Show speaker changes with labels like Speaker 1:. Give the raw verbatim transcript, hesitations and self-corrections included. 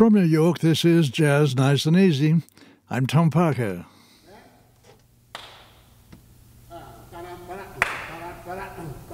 Speaker 1: From New York, this is Jazz Nice and Easy. I'm Tom Parker.
Speaker 2: Ah,